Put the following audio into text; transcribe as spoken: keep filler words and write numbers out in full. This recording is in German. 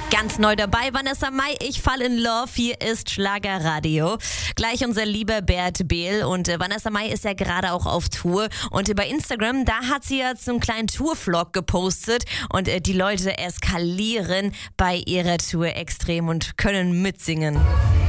Ganz neu dabei, Vanessa Mai, ich fall in love, hier ist Schlagerradio. Gleich unser lieber Bert Behl und äh, Vanessa Mai ist ja gerade auch auf Tour und äh, bei Instagram, da hat sie jetzt so einen kleinen Tourvlog gepostet und äh, die Leute eskalieren bei ihrer Tour extrem und können mitsingen.